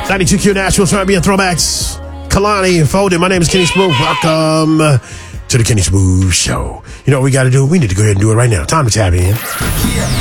92Q Nashville, trying to be a throwbacks. Kalani and Folded. My name is Kenny Smooth. Welcome to the Kenny Smooth Show. You know what we got to do? We need to go ahead and do it right now. Time to tap in.